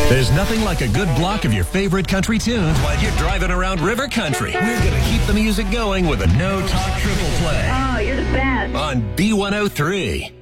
There's nothing like a good block of your favorite country tunes while you're driving around River Country. We're going to keep the music going with a no-talk triple play. Oh, you're the best. On B103.